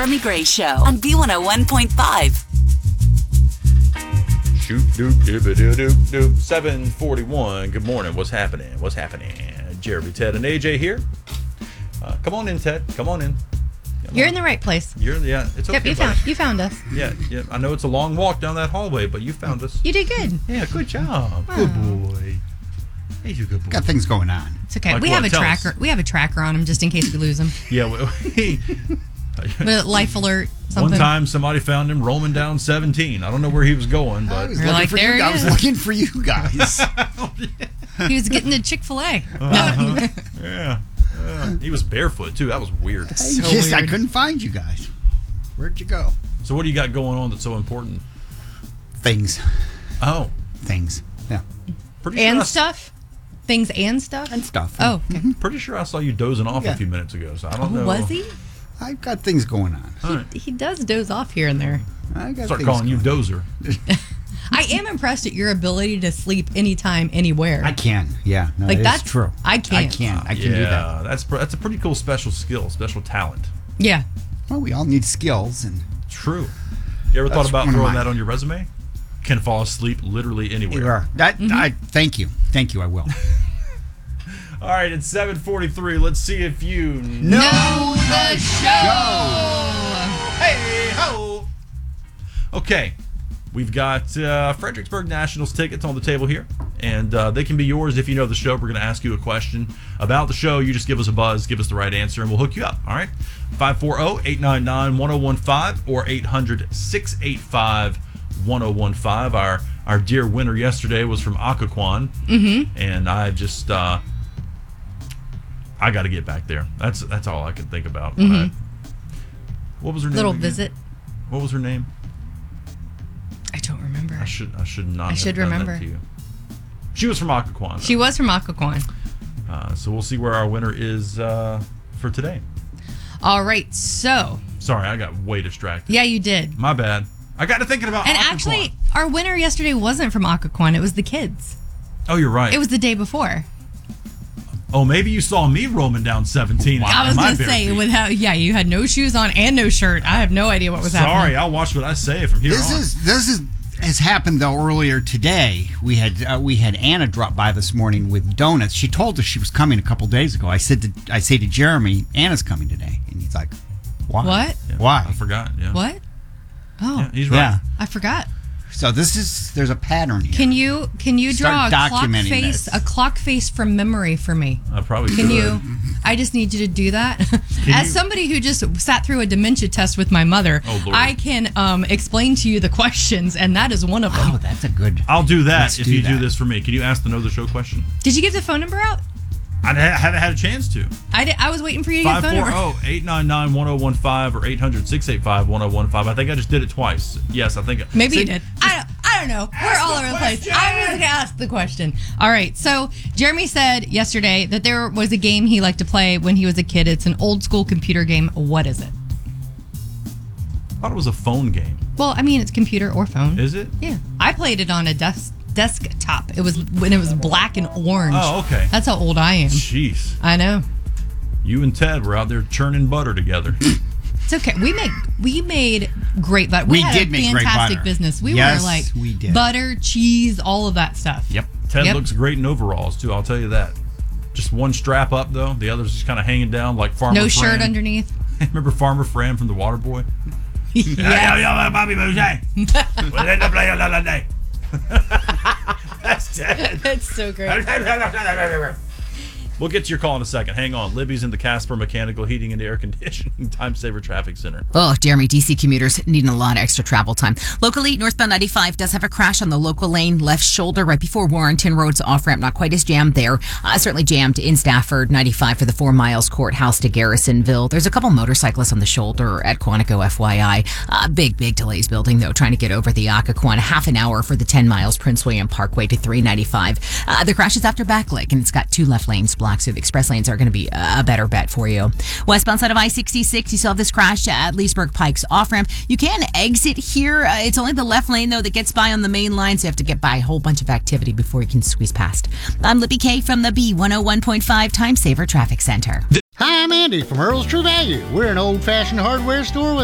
Jeremy Gray Show on B101.5. Shoot, doop, doop, doop, doop, doop. 7:41. Good morning. What's happening? Jeremy, Ted, and AJ here. Come on in, Ted. Come on in. You're in the right place. It's okay. Yep, you found us. Yeah. I know it's a long walk down that hallway, but you found us. You did good. Yeah, good job. Good boy. Hey, you good boy. Got things going on. It's okay. Like We what? have a Tell tracker. us. We have a tracker on him just in case we lose him. Yeah. Life alert. Something. One time, somebody found him roaming down 17. I don't know where he was going, but You're like, there he I was is. looking for you guys. He was getting to Chick-fil-A. yeah. He was barefoot too. That was weird. I couldn't find you guys. Where'd you go? So what do you got going on that's so important? Things. Oh, Things. Yeah. pretty And sure stuff? Things and stuff? And stuff. Oh, okay. Pretty sure I saw you dozing off Yeah. a few minutes ago. So I don't know. Was he? I've got things going on. All right. He does doze off here and there. I got Start things calling you going Dozer. I am impressed at your ability to sleep anytime, anywhere. I can. Yeah. No, Like, that is that's true. I can't. I can. I can do that. That's a pretty cool special skill, special talent. Yeah. Well, we all need skills, and True. You ever thought That's about one of throwing mine. that on your resume? Can fall asleep literally anywhere. you are. That. I thank you. Thank you. I will. All right, it's 7:43. Let's see if you Know the show. Hey ho! Okay, we've got Fredericksburg Nationals tickets on the table here, and they can be yours if you know the show. We're going to ask you a question about the show. You just give us a buzz, give us the right answer, and we'll hook you up. All right, 540-899-1015 or 800-685-1015. Our dear winner yesterday was from Occoquan, and I just I got to get back there. That's all I can think about. What was her name? Little again? visit. What was her name? I don't remember. I should not. I have should done remember. That to you. She was from Occoquan. She was from Occoquan. So we'll see where our winner is for today. All right, so. Sorry, I got way distracted. Yeah, you did. My bad. I got to thinking about And Occoquan. actually, our winner yesterday wasn't from Occoquan. It was the kids. Oh, you're right. It was the day before. Oh, maybe you saw me roaming down 17. I was my going to bare say, feet. you had no shoes on and no shirt. I have no idea what was happening. Sorry, I'll watch what I say from here on. This has happened though earlier today. We had Anna drop by this morning with donuts. She told us she was coming a couple days ago. I say to Jeremy, Anna's coming today, and he's like, "Why? What? Yeah, Why? I forgot. Yeah. What? Oh, Yeah, he's right. Yeah. I forgot. So there's a pattern here. Can you draw Start documenting this. a clock face from memory for me? I probably Can could. you? I just need you to do that. As you- somebody who just sat through a dementia test with my mother, Oh, Lord. I can explain to you the questions, and that is one of them. Oh, that's a good. I'll do that Let's if do you do that. this for me. Can you ask the Know the Show question? Did you give the phone number out? I haven't had a chance to. I was waiting for you to get the phone number. 540-899-1015 or 800-685-1015. I think I just did it twice. Yes, I think. Maybe See, you did. I don't know. We're all over the place. I'm just going to ask the question. All right. So Jeremy said yesterday that there was a game he liked to play when he was a kid. It's an old school computer game. What is it? I thought it was a phone game. Well, I mean, it's computer or phone. Is it? Yeah. I played it on a desktop. It was when it was black and orange. Oh, okay. That's how old I am. Jeez. I know. You and Ted were out there churning butter together. It's okay. We made great butter. We had did a make great fantastic butter. business. We Yes, were like we did. butter, cheese, all of that stuff. Yep. Ted Yep. looks great in overalls, too. I'll tell you that. Just one strap up, though. The other's just kind of hanging down like Farmer No Fran. shirt underneath. Remember Farmer Fran from The Water Boy? Yeah. Bobby Boucher. We're in the play another day. That's Ted. That's so great. We'll get to your call in a second. Hang on. Libby's in the Casper Mechanical Heating and Air Conditioning Time Saver Traffic Center. Oh, Jeremy, DC commuters needing a lot of extra travel time. Locally, northbound 95 does have a crash on the local lane, left shoulder right before Warrenton Road's off-ramp. Not quite as jammed there. Certainly jammed in Stafford, 95 for the 4 miles courthouse to Garrisonville. There's a couple motorcyclists on the shoulder at Quantico, FYI. Big delays building, though, trying to get over the Occoquan. Half an hour for the 10 miles Prince William Parkway to 395. The crash is after Backlick, and it's got 2 left lanes blocked, so the express lanes are going to be a better bet for you. Westbound side of I-66, you still have this crash at Leesburg Pikes off-ramp. You can exit here. It's only the left lane, though, that gets by on the main line, so you have to get by a whole bunch of activity before you can squeeze past. I'm Libby K from the B101.5 Time Saver Traffic Center. Hi, I'm Andy from Earl's True Value. We're an old-fashioned hardware store with